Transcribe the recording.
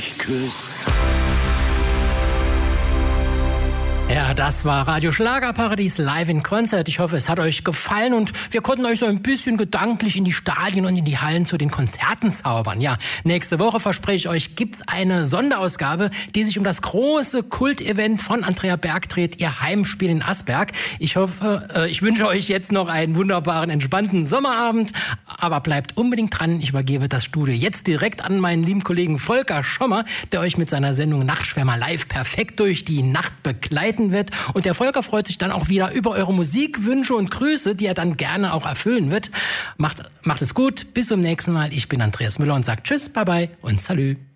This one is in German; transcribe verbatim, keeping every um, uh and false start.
mich küsst. Ja, das war Radio Schlagerparadies live in Konzert. Ich hoffe, es hat euch gefallen und wir konnten euch so ein bisschen gedanklich in die Stadien und in die Hallen zu den Konzerten zaubern. Ja, nächste Woche, verspreche ich euch, gibt's eine Sonderausgabe, die sich um das große Kultevent von Andrea Berg dreht, ihr Heimspiel in Asberg. Ich hoffe, äh, ich wünsche euch jetzt noch einen wunderbaren, entspannten Sommerabend, aber bleibt unbedingt dran. Ich übergebe das Studio jetzt direkt an meinen lieben Kollegen Volker Schommer, der euch mit seiner Sendung Nachtschwärmer live perfekt durch die Nacht begleiten wird. Und der Volker freut sich dann auch wieder über eure Musikwünsche und Grüße, die er dann gerne auch erfüllen wird. Macht, macht es gut. Bis zum nächsten Mal. Ich bin Andreas Müller und sage Tschüss, bye bye und Salü.